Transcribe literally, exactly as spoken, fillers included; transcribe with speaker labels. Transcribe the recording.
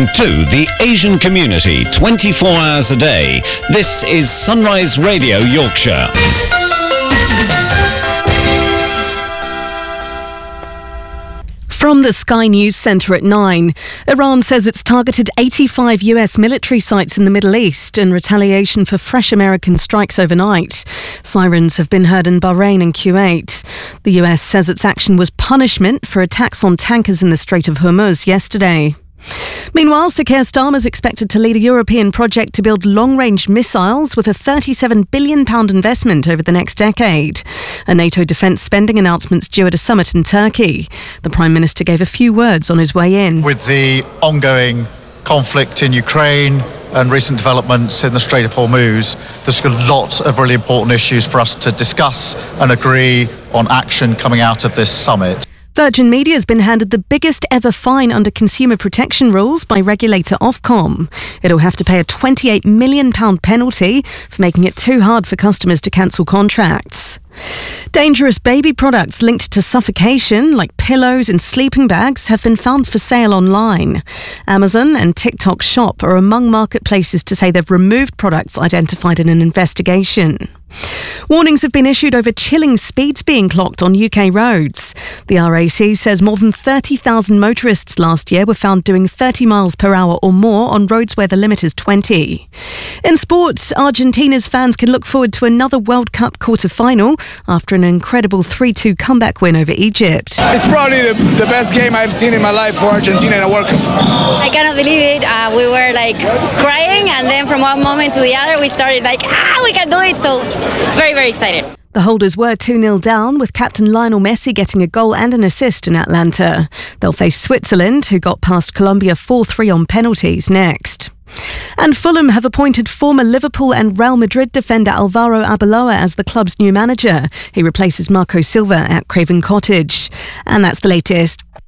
Speaker 1: listening to the Asian community twenty-four hours a day. This is Sunrise Radio Yorkshire.
Speaker 2: From the Sky News Centre at nine, Iran says it's targeted eighty-five U S military sites in the Middle East in retaliation for fresh American strikes overnight. Sirens have been heard in Bahrain and Kuwait. The U S says its action was punishment for attacks on tankers in the Strait of Hormuz yesterday. Meanwhile, Sir Keir Starmer is expected to lead a European project to build long-range missiles with a thirty-seven billion pounds investment over the next decade. A NATO defence spending announcement's due at a summit in Turkey. The Prime Minister gave a few words on his way in.
Speaker 3: With the ongoing conflict in Ukraine and recent developments in the Strait of Hormuz, there's a lot of really important issues for us to discuss and agree on action coming out of this summit.
Speaker 2: Virgin Media has been handed the biggest ever fine under consumer protection rules by regulator Ofcom. It'll have to pay a twenty-eight million pounds penalty for making it too hard for customers to cancel contracts. Dangerous baby products linked to suffocation, like pillows and sleeping bags, have been found for sale online. Amazon and TikTok Shop are among marketplaces to say they've removed products identified in an investigation. Warnings have been issued over chilling speeds being clocked on U K roads. The R A C says more than thirty thousand motorists last year were found doing thirty miles per hour or more on roads where the limit is twenty. In sports, Argentina's fans can look forward to another World Cup quarter-final after an incredible three two comeback win over Egypt.
Speaker 4: It's probably the, the best game I've seen in my life for Argentina in a World Cup.
Speaker 5: I cannot believe it. Uh, we were like crying, and then from one moment to the other we started like, ah, we can do it. So very, very excited.
Speaker 2: The holders were two nil down, with captain Lionel Messi getting a goal and an assist in Atlanta. They'll face Switzerland, who got past Colombia four three on penalties, next. And Fulham have appointed former Liverpool and Real Madrid defender Alvaro Arbeloa as the club's new manager. He replaces Marco Silva at Craven Cottage. And that's the latest.